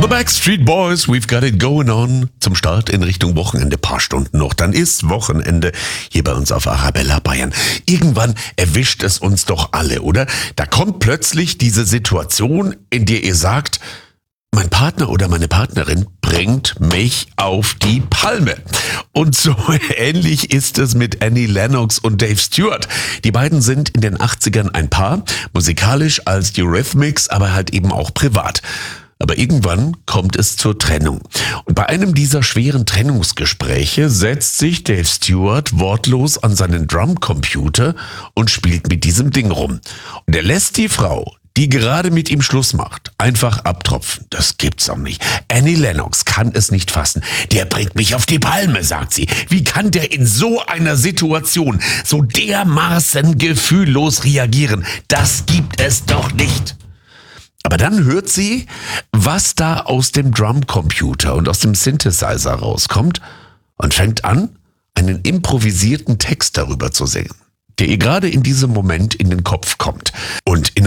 Backstreet Boys, we've got it going on. Zum Start in Richtung Wochenende, paar Stunden noch. Dann ist Wochenende hier bei uns auf Arabella Bayern. Irgendwann erwischt es uns doch alle, oder? Da kommt plötzlich diese Situation, in der ihr sagt, mein Partner oder meine Partnerin bringt mich auf die Palme. Und so ähnlich ist es mit Annie Lennox und Dave Stewart. Die beiden sind in den 80ern ein Paar, musikalisch als die Eurythmics, aber halt eben auch privat. Aber irgendwann kommt es zur Trennung. Und bei einem dieser schweren Trennungsgespräche setzt sich Dave Stewart wortlos an seinen Drumcomputer und spielt mit diesem Ding rum. Und er lässt die Frau, die gerade mit ihm Schluss macht, einfach abtropfen. Das gibt's doch nicht. Annie Lennox kann es nicht fassen. Der bringt mich auf die Palme, sagt sie. Wie kann der in so einer Situation so dermaßen gefühllos reagieren? Das gibt es doch nicht. Aber dann hört sie, was da aus dem Drumcomputer und aus dem Synthesizer rauskommt und fängt an, einen improvisierten Text darüber zu singen, der ihr gerade in diesem Moment in den Kopf kommt. Und in